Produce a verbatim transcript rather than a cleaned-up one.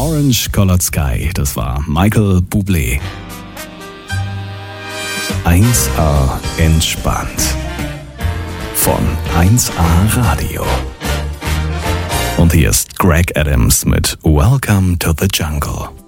Orange Colored Sky, das war Michael Bublé. eins A entspannt. Von eins A Radio. Und hier ist Greg Adams mit Welcome to the Jungle.